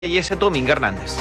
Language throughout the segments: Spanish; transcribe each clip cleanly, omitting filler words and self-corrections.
Y ese Domingo Hernández.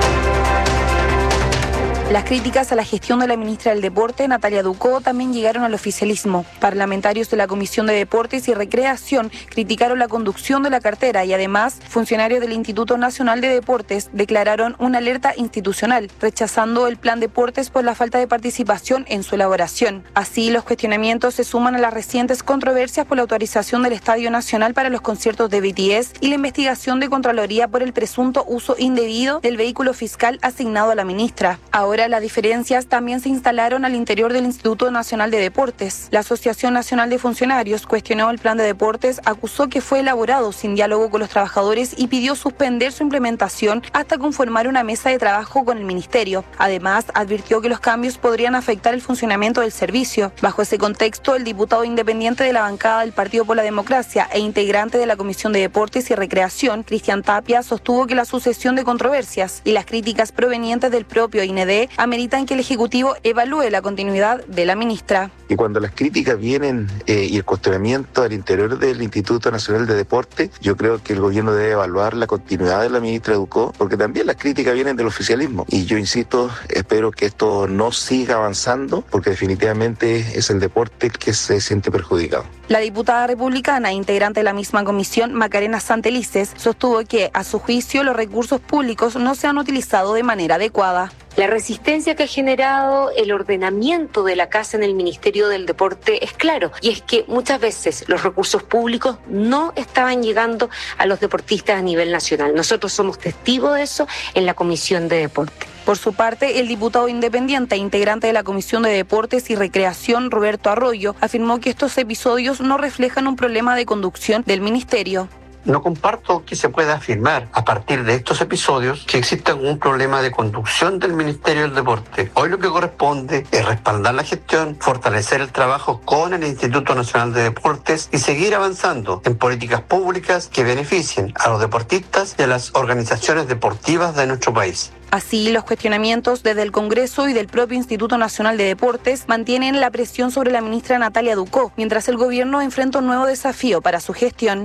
Las críticas a la gestión de la ministra del Deporte, Natalia Ducó, también llegaron al oficialismo. Parlamentarios de la Comisión de Deportes y Recreación criticaron la conducción de la cartera y además funcionarios del Instituto Nacional de Deportes declararon una alerta institucional, rechazando el plan Deportes por la falta de participación en su elaboración. Así, los cuestionamientos se suman a las recientes controversias por la autorización del Estadio Nacional para los conciertos de BTS y la investigación de Contraloría por el presunto uso indebido del vehículo fiscal asignado a la ministra. Ahora las diferencias también se instalaron al interior del Instituto Nacional de Deportes. La Asociación Nacional de Funcionarios cuestionó el plan de deportes, acusó que fue elaborado sin diálogo con los trabajadores y pidió suspender su implementación hasta conformar una mesa de trabajo con el ministerio. Además, advirtió que los cambios podrían afectar el funcionamiento del servicio. Bajo ese contexto, el diputado independiente de la bancada del Partido por la Democracia e integrante de la Comisión de Deportes y Recreación, Cristian Tapia, sostuvo que la sucesión de controversias y las críticas provenientes del propio IND ameritan que el Ejecutivo evalúe la continuidad de la ministra. Y cuando las críticas vienen y el cuestionamiento al interior del Instituto Nacional de Deporte, yo creo que el gobierno debe evaluar la continuidad de la ministra Ducó, porque también las críticas vienen del oficialismo. Y yo insisto, espero que esto no siga avanzando, porque definitivamente es el deporte el que se siente perjudicado. La diputada republicana, integrante de la misma comisión, Macarena Santelices, sostuvo que, a su juicio, los recursos públicos no se han utilizado de manera adecuada. La resistencia que ha generado el ordenamiento de la casa en el Ministerio del Deporte es claro, y es que muchas veces los recursos públicos no estaban llegando a los deportistas a nivel nacional. Nosotros somos testigos de eso en la Comisión de Deporte. Por su parte, el diputado independiente e integrante de la Comisión de Deportes y Recreación, Roberto Arroyo, afirmó que estos episodios no reflejan un problema de conducción del ministerio. No comparto que se pueda afirmar a partir de estos episodios que exista un problema de conducción del Ministerio del Deporte. Hoy lo que corresponde es respaldar la gestión, fortalecer el trabajo con el Instituto Nacional de Deportes y seguir avanzando en políticas públicas que beneficien a los deportistas y a las organizaciones deportivas de nuestro país. Así, los cuestionamientos desde el Congreso y del propio Instituto Nacional de Deportes mantienen la presión sobre la ministra Natalia Ducó, mientras el gobierno enfrenta un nuevo desafío para su gestión.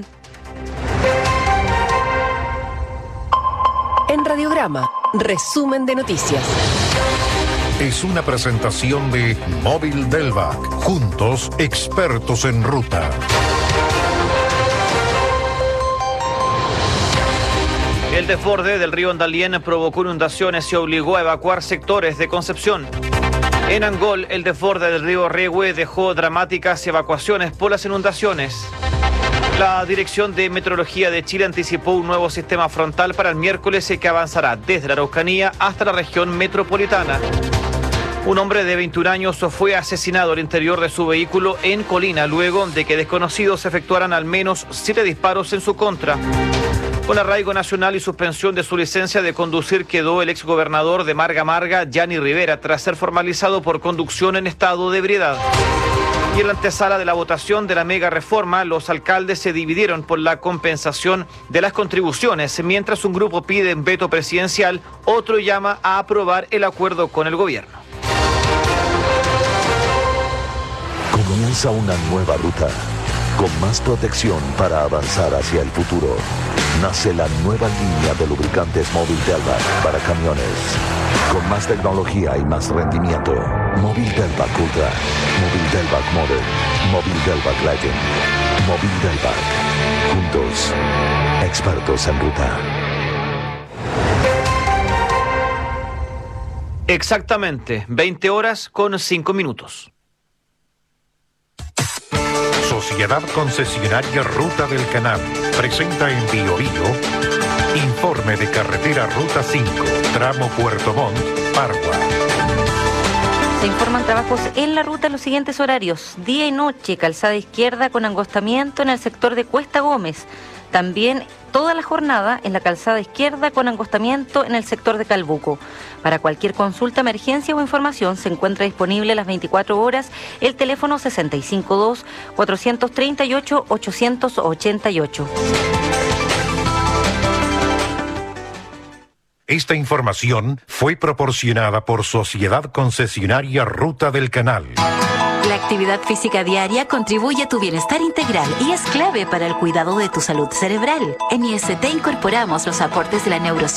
En Radiograma, resumen de noticias. Es una presentación de Móvil Delvac. Juntos, expertos en ruta. El desborde del río Andalién provocó inundaciones y obligó a evacuar sectores de Concepción. En Angol, el desborde del río Rehue dejó dramáticas evacuaciones por las inundaciones. La Dirección de Meteorología de Chile anticipó un nuevo sistema frontal para el miércoles que avanzará desde la Araucanía hasta la región metropolitana. Un hombre de 21 años fue asesinado al interior de su vehículo en Colina luego de que desconocidos efectuaran al menos 7 disparos en su contra. Con arraigo nacional y suspensión de su licencia de conducir quedó el exgobernador de Marga Marga, Gianni Rivera, tras ser formalizado por conducción en estado de ebriedad. Y en la antesala de la votación de la mega reforma, los alcaldes se dividieron por la compensación de las contribuciones. Mientras un grupo pide veto presidencial, otro llama a aprobar el acuerdo con el gobierno. Comienza una nueva ruta, con más protección para avanzar hacia el futuro. Nace la nueva línea de lubricantes Móvil Delvac para camiones. Con más tecnología y más rendimiento. Móvil Delvac Ultra, Móvil Delvac Modern, Móvil Delvac Legend, Móvil Delvac. Juntos, expertos en ruta. Exactamente, 20 horas con 5 minutos. Sociedad Concesionaria Ruta del Canal presenta en Biobío informe de carretera Ruta 5, tramo Puerto Montt, Pargua. Se informan trabajos en la ruta en los siguientes horarios: día y noche, calzada izquierda con angostamiento en el sector de Cuesta Gómez. También toda la jornada en la calzada izquierda con angostamiento en el sector de Calbuco. Para cualquier consulta, emergencia o información se encuentra disponible las 24 horas el teléfono 652-438-888. Esta información fue proporcionada por Sociedad Concesionaria Ruta del Canal. La actividad física diaria contribuye a tu bienestar integral y es clave para el cuidado de tu salud cerebral. En IST incorporamos los aportes de la neurociencia